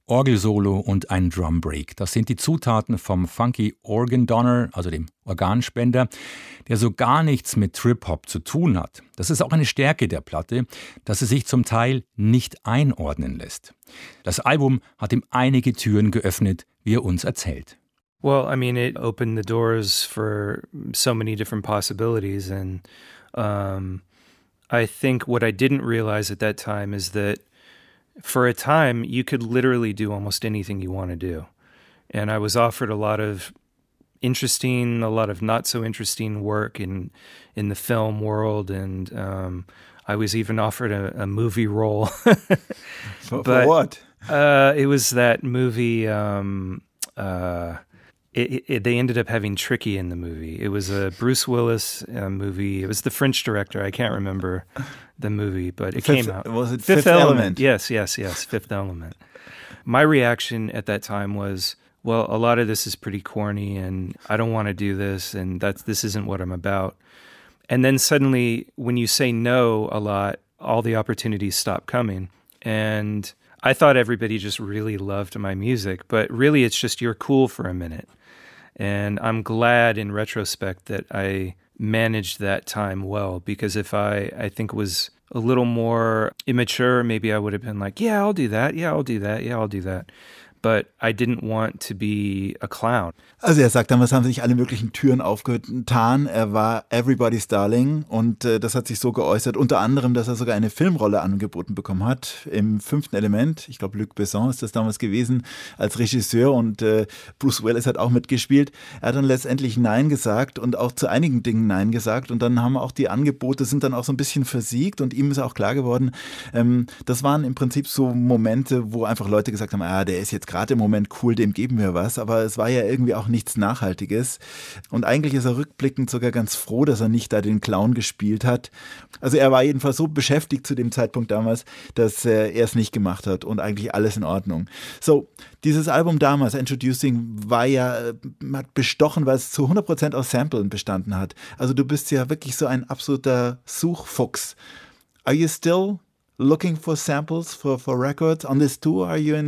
Orgelsolo und ein Drumbreak. Das sind die Zutaten vom Funky Organ Donor, also dem Organspender, der so gar nichts mit Trip-Hop zu tun hat. Das ist auch eine Stärke der Platte, dass sie sich zum Teil nicht einordnen lässt. Das Album hat ihm einige Türen geöffnet, wie er uns erzählt. Well, I mean, it opened the doors for so many different possibilities. And I think what I didn't realize at that time is that for a time, you could literally do almost anything you want to do. And I was offered a lot of interesting, a lot of not so interesting work in the film world. And I was even offered a movie role. For what? It was that movie... They ended up having Tricky in the movie. It was a Bruce Willis movie. It was the French director. I can't remember the movie, but it came out. Was it Fifth Element? Yes, Fifth Element. My reaction at that time was, well, a lot of this is pretty corny, and I don't want to do this, and this isn't what I'm about. And then suddenly, when you say no a lot, all the opportunities stop coming. And I thought everybody just really loved my music, but really it's just you're cool for a minute. And I'm glad in retrospect that I managed that time well, because if I think was a little more immature, maybe I would have been like, yeah, I'll do that. Yeah, I'll do that. Yeah, I'll do that. But I didn't want to be a clown. Also er sagt damals, haben sich alle möglichen Türen aufgetan. Er war Everybody's Darling und das hat sich so geäußert, unter anderem, dass er sogar eine Filmrolle angeboten bekommen hat im Fünften Element. Ich glaube, Luc Besson ist das damals gewesen als Regisseur und Bruce Willis hat auch mitgespielt. Er hat dann letztendlich Nein gesagt und auch zu einigen Dingen Nein gesagt und dann haben auch die Angebote sind dann auch so ein bisschen versiegt und ihm ist auch klar geworden, das waren im Prinzip so Momente, wo einfach Leute gesagt haben, der ist jetzt gerade im Moment cool, dem geben wir was, aber es war ja irgendwie auch nichts Nachhaltiges und eigentlich ist er rückblickend sogar ganz froh, dass er nicht da den Clown gespielt hat. Also er war jedenfalls so beschäftigt zu dem Zeitpunkt damals, dass er es nicht gemacht hat und eigentlich alles in Ordnung. So, dieses Album damals, Introducing, war ja hat bestochen, weil es zu 100% aus Samplen bestanden hat. Also du bist ja wirklich so ein absoluter Suchfuchs. Are you still looking for samples for records on this tour? Are you in